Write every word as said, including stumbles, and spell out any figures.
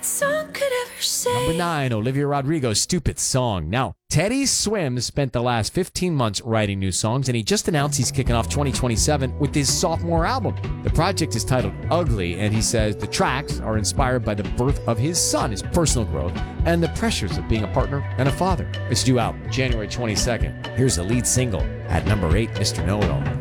that song could ever say. Number nine, Olivia Rodrigo's Stupid Song. Now, Teddy Swim spent the last fifteen months writing new songs, and he just announced he's kicking off twenty twenty-seven with his sophomore album. The project is titled Ugly, and he says the tracks are inspired by the birth of his son, his personal growth, and the pressures of being a partner and a father. It's due out January twenty-second. Here's the lead single at number eight, Mister Know-It-All.